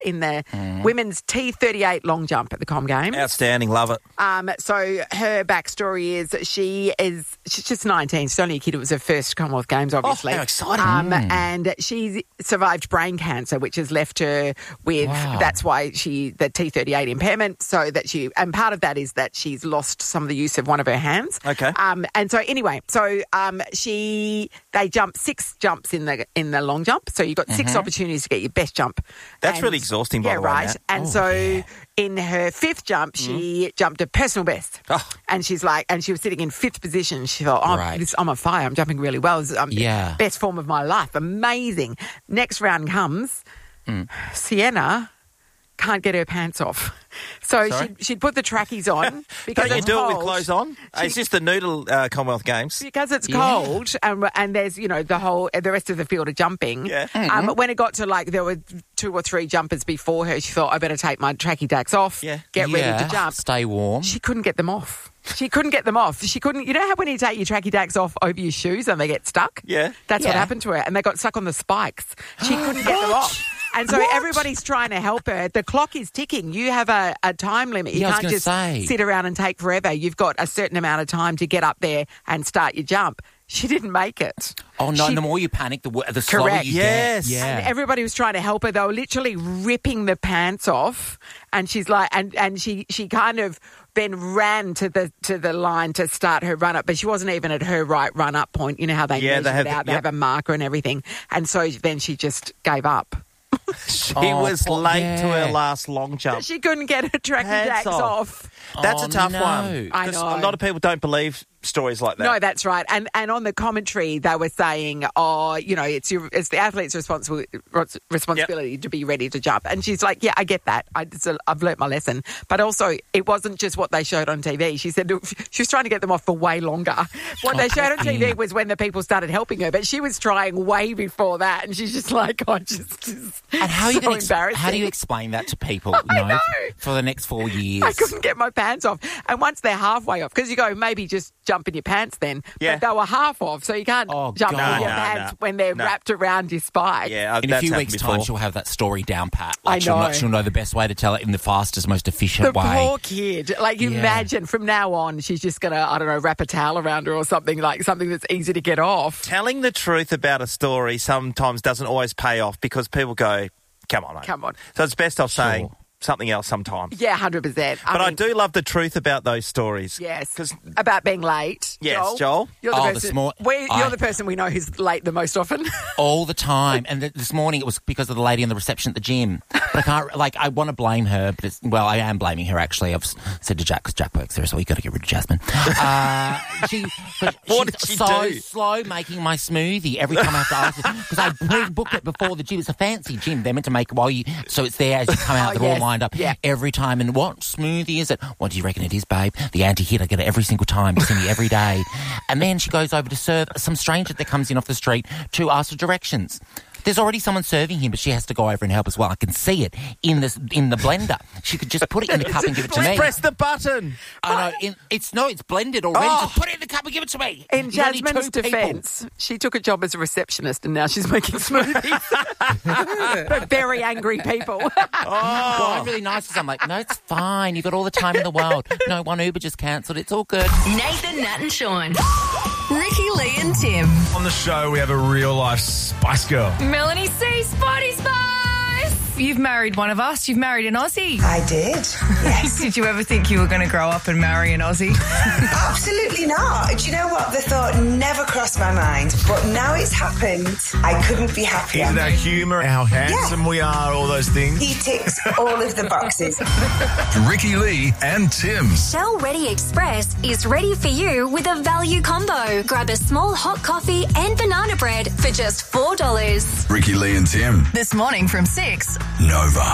in the women's T38 long jump at the Com Games. Outstanding, love it. So her backstory is she's just 19. She's only a kid. It was her first Commonwealth Games, obviously. Oh, how exciting. And she survived brain cancer, which has left her with, that's why the T38 impairment, and part of that is that she's lost some of the use of one of her hands. Okay. And so anyway, they jump 6 jumps in the long jump. So you've got 6 opportunities to get your best jump. That's really exhausting, by the way. Yeah, right. Matt. And in her 5th jump, she jumped a personal best. Oh. And she was sitting in 5th position. She thought, I'm on fire. I'm jumping really well. It's best form of my life. Amazing. Next round comes, Sienna can't get her pants off. So she'd put the trackies on because Don't you it's do cold. it with clothes on? It's just the noodle Commonwealth Games. Because it's cold and there's, the rest of the field are jumping. Yeah. When it got to there were 2 or 3 jumpers before her, she thought, I better take my tracky dacks off, get ready to jump. Stay warm. She couldn't get them off. She couldn't, you know how when you take your tracky dacks off over your shoes and they get stuck? Yeah. That's what happened to her. And they got stuck on the spikes. She couldn't get them off. And so everybody's trying to help her. The clock is ticking. You have a time limit. You can't just sit around and take forever. You've got a certain amount of time to get up there and start your jump. She didn't make it. Oh, no, the more you panic, the slower you get. Yes. And everybody was trying to help her. They were literally ripping the pants off. And she's like, and she kind of then ran to the line to start her run up, but she wasn't even at her right run up point. You know how they measure it out. They have a marker and everything. And so then she just gave up. She was late to her last long jump. She couldn't get her tracky jacks off. That's a tough one. I know. A lot of people don't believe stories like that. No, that's right. And on the commentary, they were saying, it's the athlete's responsibility to be ready to jump. And she's like, yeah, I get that. I've learnt my lesson. But also, it wasn't just what they showed on TV. She said she was trying to get them off for way longer. What they showed on TV was when the people started helping her, but she was trying way before that. And she's just like, and how are you so embarrassing. How do you explain that to people? I know. For the next 4 years? I couldn't get my pants off. And once they're halfway off, because you go, maybe just jump in your pants then. Yeah. But they were half off, so you can't jump in your pants when they're wrapped around your spike. Yeah, in a few weeks' time, she'll have that story down pat. I know. She'll know the best way to tell it in the fastest, most efficient way. The poor kid. Imagine from now on, she's just going to, wrap a towel around her or something that's easy to get off. Telling the truth about a story sometimes doesn't always pay off because people go, come on, mate. Come on. So it's best off saying something else sometimes. Yeah, 100%. I do love the truth about those stories. Yes. About being late. Yes, Joel. You're the person. You're the person we know who's late the most often. All the time. And this morning it was because of the lady in the reception at the gym. But I can't, I want to blame her, but I am blaming her actually. I've said to Jack, because Jack works there, so you got to get rid of Jasmine. What did she do? Slow making my smoothie every time I have to ask her. Because I pre-booked it before the gym. It's a fancy gym. They're meant to make it so it's there as you come out. They're all lined up every time. And what smoothie is it? What do you reckon it is, babe? The anti-hit. I get it every single time. You see me every day. And then she goes over to serve some stranger that comes in off the street to ask for directions. There's already someone serving him, but she has to go over and help as well. I can see it in the blender. She could just put it in the cup and give it to me. Just press the button. I know. It's blended already. Just put it in the cup and give it to me. In Jasmine's defence, she took a job as a receptionist and now she's making smoothies for very angry people. Well, I'm really nice because I'm like, no, it's fine. You've got all the time in the world. No, one Uber just cancelled. It's all good. Nathan, Nat and Sean. Ricky, Lee and Tim. On the show, we have a real-life Spice Girl. Melanie C. Spotty Spice. You've married one of us. You've married an Aussie. I did, yes. Did you ever think you were going to grow up and marry an Aussie? Absolutely not. Do you know what? The thought never crossed my mind. But now it's happened. I couldn't be happier. Is it our humour, how handsome we are, all those things? He ticks all of the boxes. Ricky, Lee and Tim. Shell Ready Express is ready for you with a value combo. Grab a small hot coffee and banana bread for just $4. Ricky, Lee and Tim. This morning from 6. Nova.